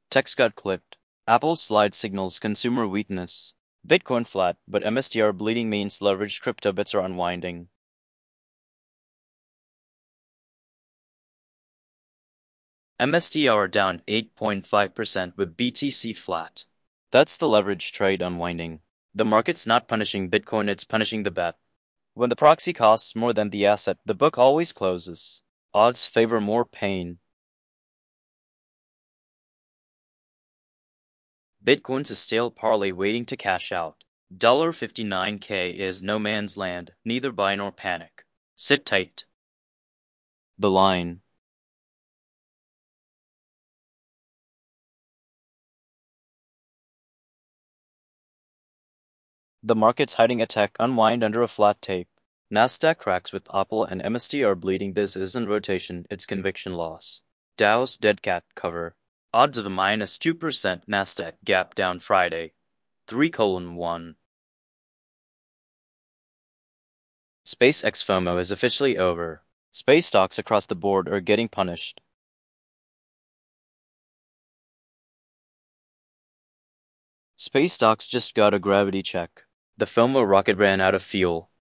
Text got clipped. Apple's slide signals consumer weakness. Bitcoin flat, but MSTR bleeding means leveraged crypto bits are unwinding. MSTR down 8.5% with BTC flat. That's the leverage trade unwinding. The market's not punishing Bitcoin, it's punishing the bet. When the proxy costs more than the asset, the book always closes. Odds favor more pain. Bitcoin's a stale parlay waiting to cash out. $59K is no man's land, neither buy nor panic. Sit tight. The line. The market's hiding a tech unwind under a flat tape. Nasdaq cracks with Apple and MSTR bleeding. This isn't rotation, it's conviction loss. Dow's dead cat cover. Odds of a -2%. Nasdaq gap down Friday. 3:1. SpaceX FOMO is officially over. Space stocks across the board are getting punished. Space stocks just got a gravity check. The FOMO rocket ran out of fuel.